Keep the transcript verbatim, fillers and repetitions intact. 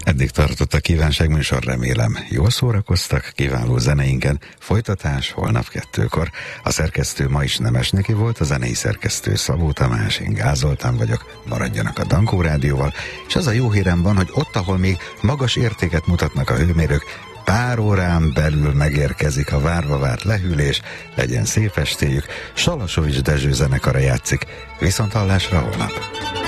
Eddig tartott a kívánságműsor, remélem jól szórakoztak, kiváló zeneinken. Folytatás holnap kettőkor. A szerkesztő ma is Nemes Neki volt, a zenei szerkesztő Szabó Tamás, én Gál Zoltán vagyok. Maradjanak a Dankó Rádióval, és az a jó hírem van, hogy ott, ahol még magas értéket mutatnak a hőmérők, pár órán belül megérkezik a várva várt lehűlés. Legyen szép estéjük. Salasovics Dezső zenekara játszik. Viszont hallásra holnap.